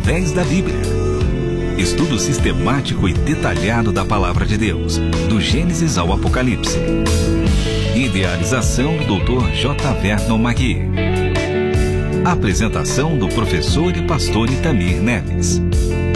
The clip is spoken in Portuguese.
através da Bíblia. Estudo sistemático e detalhado da Palavra de Deus, do Gênesis ao Apocalipse. Idealização do Dr. J. Vernon Magui. Apresentação do professor e pastor Itamir Neves.